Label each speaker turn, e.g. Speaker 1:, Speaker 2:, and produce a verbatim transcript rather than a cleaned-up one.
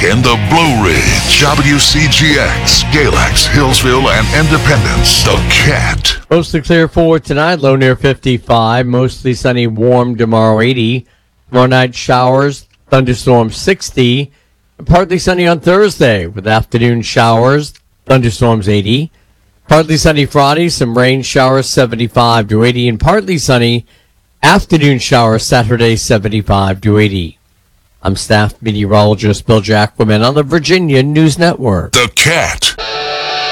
Speaker 1: in the Blue Ridge. W C G X, Galax, Hillsville, and Independence. The Cat.
Speaker 2: Mostly clear for tonight, low near fifty-five. Mostly sunny, warm tomorrow, eighty. Tomorrow night, showers, thunderstorms, sixty. Partly sunny on Thursday with afternoon showers, thunderstorms, eighty. Partly sunny Friday, some rain showers, seventy-five to eighty. And partly sunny afternoon showers Saturday, seventy-five to eighty. I'm staff meteorologist Bill Jacquemin on the Virginia News Network.
Speaker 1: The Cat.